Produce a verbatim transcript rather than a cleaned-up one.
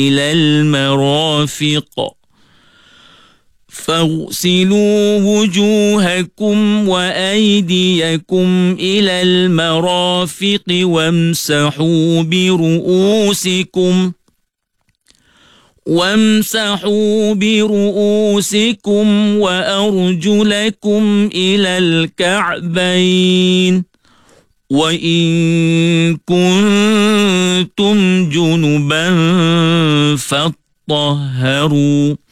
إلى المرافق فاغسلوا وجوهكم وأيديكم إلى المرافق وامسحوا برؤوسكم وامسحوا برؤوسكم وأرجلكم إلى الكعبين وإن كنتم جنبا فاطهروا